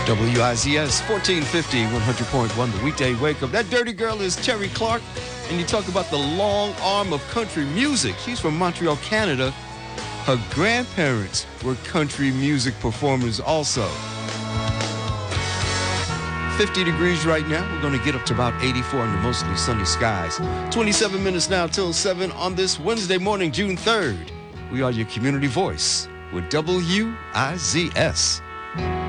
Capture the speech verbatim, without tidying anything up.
W I Z S fourteen fifty, one hundred point one, the weekday wake up. That dirty girl is Terry Clark, and you talk about the long arm of country music. She's from Montreal, Canada. Her grandparents were country music performers also. fifty degrees right now. We're going to get up to about eighty-four under mostly sunny skies. twenty-seven minutes now till seven on this Wednesday morning, June third. We are your community voice with W I Z S.